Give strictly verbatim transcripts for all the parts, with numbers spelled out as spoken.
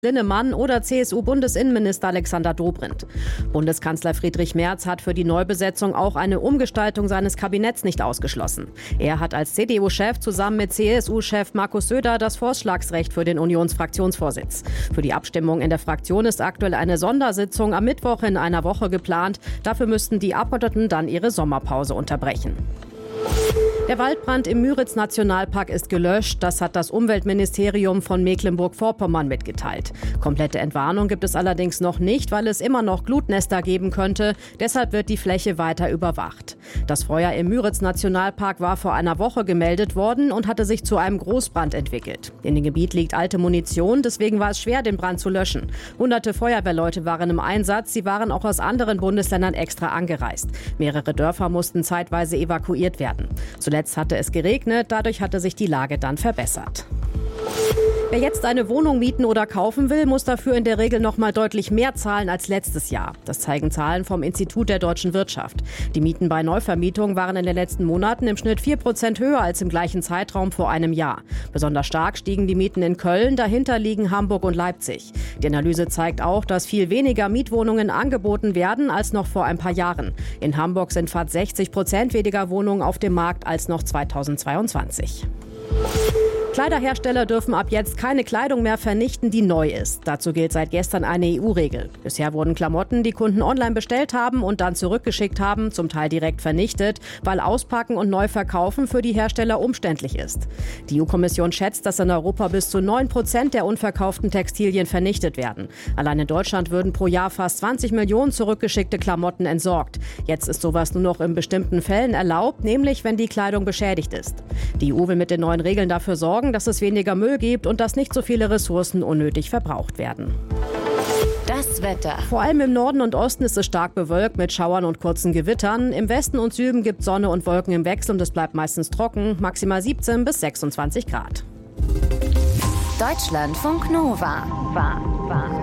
Linnemann oder C S U-Bundesinnenminister Alexander Dobrindt. Bundeskanzler Friedrich Merz hat für die Neubesetzung auch eine Umgestaltung seines Kabinetts nicht ausgeschlossen. Er hat als C D U-Chef zusammen mit C S U-Chef Markus Söder das Vorschlagsrecht für den Unionsfraktionsvorsitz. Für die Abstimmung in der Fraktion ist aktuell eine Sondersitzung am Mittwoch in einer Woche geplant. Dafür müssten die Abgeordneten dann ihre Sommerpause unterbrechen. Der Waldbrand im Müritz-Nationalpark ist gelöscht. Das hat das Umweltministerium von Mecklenburg-Vorpommern mitgeteilt. Komplette Entwarnung gibt es allerdings noch nicht, weil es immer noch Glutnester geben könnte. Deshalb wird die Fläche weiter überwacht. Das Feuer im Müritz-Nationalpark war vor einer Woche gemeldet worden und hatte sich zu einem Großbrand entwickelt. In dem Gebiet liegt alte Munition, deswegen war es schwer, den Brand zu löschen. Hunderte Feuerwehrleute waren im Einsatz. Sie waren auch aus anderen Bundesländern extra angereist. Mehrere Dörfer mussten zeitweise evakuiert werden. Zuletzt hatte es geregnet, dadurch hatte sich die Lage dann verbessert. Wer jetzt eine Wohnung mieten oder kaufen will, muss dafür in der Regel noch mal deutlich mehr zahlen als letztes Jahr. Das zeigen Zahlen vom Institut der deutschen Wirtschaft. Die Mieten bei Neuvermietung waren in den letzten Monaten im Schnitt vier Prozent höher als im gleichen Zeitraum vor einem Jahr. Besonders stark stiegen die Mieten in Köln, dahinter liegen Hamburg und Leipzig. Die Analyse zeigt auch, dass viel weniger Mietwohnungen angeboten werden als noch vor ein paar Jahren. In Hamburg sind fast sechzig Prozent weniger Wohnungen auf dem Markt als noch zweitausendzweiundzwanzig. Kleiderhersteller dürfen ab jetzt keine Kleidung mehr vernichten, die neu ist. Dazu gilt seit gestern eine E U-Regel. Bisher wurden Klamotten, die Kunden online bestellt haben und dann zurückgeschickt haben, zum Teil direkt vernichtet, weil Auspacken und Neuverkaufen für die Hersteller umständlich ist. Die E U-Kommission schätzt, dass in Europa bis zu neun Prozent der unverkauften Textilien vernichtet werden. Allein in Deutschland würden pro Jahr fast zwanzig Millionen zurückgeschickte Klamotten entsorgt. Jetzt ist sowas nur noch in bestimmten Fällen erlaubt, nämlich wenn die Kleidung beschädigt ist. Die E U will mit den neuen Regeln dafür sorgen, dass es weniger Müll gibt und dass nicht so viele Ressourcen unnötig verbraucht werden. Das Wetter. Vor allem im Norden und Osten ist es stark bewölkt mit Schauern und kurzen Gewittern. Im Westen und Süden gibt es Sonne und Wolken im Wechsel und es bleibt meistens trocken, maximal siebzehn bis sechsundzwanzig Grad. Deutschlandfunk Nova. War, war.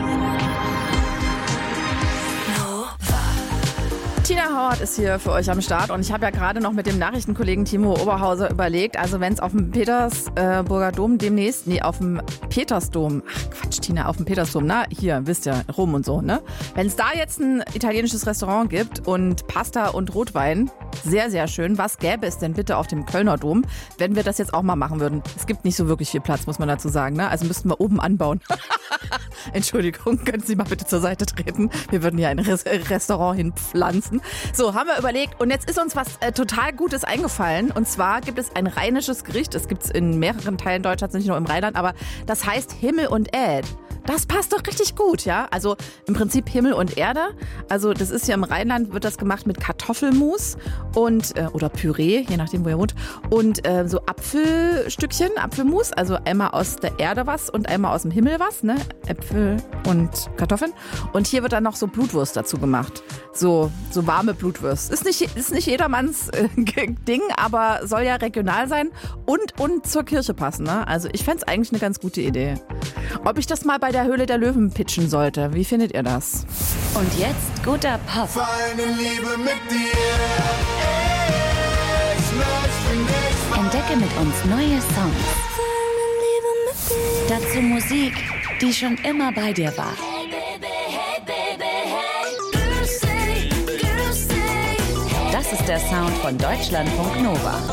Tina Howard ist hier für euch am Start und ich habe ja gerade noch mit dem Nachrichtenkollegen Timo Oberhauser überlegt, also wenn es auf dem Petersburger Dom demnächst, nee, auf dem Petersdom, ach Quatsch Tina, auf dem Petersdom, na hier, wisst ihr, Rom und so, ne? Wenn es da jetzt ein italienisches Restaurant gibt und Pasta und Rotwein, sehr, sehr schön, was gäbe es denn bitte auf dem Kölner Dom, wenn wir das jetzt auch mal machen würden? Es gibt nicht so wirklich viel Platz, muss man dazu sagen, ne? Also müssten wir oben anbauen. Entschuldigung, können Sie mal bitte zur Seite treten? Wir würden hier ein Res- Restaurant hinpflanzen. So, haben wir überlegt und jetzt ist uns was äh, total Gutes eingefallen und zwar gibt es ein rheinisches Gericht, das gibt es in mehreren Teilen Deutschlands, nicht nur im Rheinland, aber das heißt Himmel und Erd. Das passt doch richtig gut, ja? Also im Prinzip Himmel und Erde. Also das ist ja im Rheinland, wird das gemacht mit Kartoffelmus und äh, oder Püree, je nachdem, wo ihr wohnt. Und äh, so Apfelstückchen, Apfelmus. Also einmal aus der Erde was und einmal aus dem Himmel was, ne? Äpfel und Kartoffeln. Und hier wird dann noch so Blutwurst dazu gemacht. So, so warme Blutwurst. Ist nicht, ist nicht jedermanns äh, Ding, aber soll ja regional sein und, und zur Kirche passen, ne? Also ich fände es eigentlich eine ganz gute Idee. Ob ich das mal bei der Höhle der Löwen pitchen sollte, wie findet ihr das? Und jetzt guter Pop. Feine Liebe mit dir. Ich möchte nicht Entdecke mit uns neue Songs. Dazu Musik, die schon immer bei dir war. Das ist der Sound von Deutschlandfunk Nova.